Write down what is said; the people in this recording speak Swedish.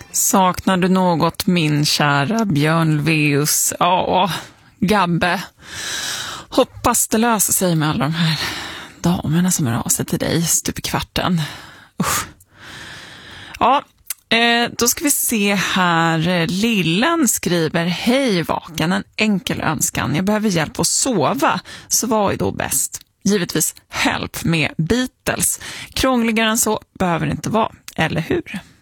Saknar du något, min kära Björn Ulvaeus? Ja, Gabbe. Hoppas det löser sig med alla de här damerna som är av sig till dig stup i kvarten. Usch. Ja, då ska vi se här. Lillen skriver: hej vaken, en enkel önskan. Jag behöver hjälp att sova. Så vad är då bäst? Givetvis Help med Beatles. Krångligare än så behöver det inte vara, eller hur?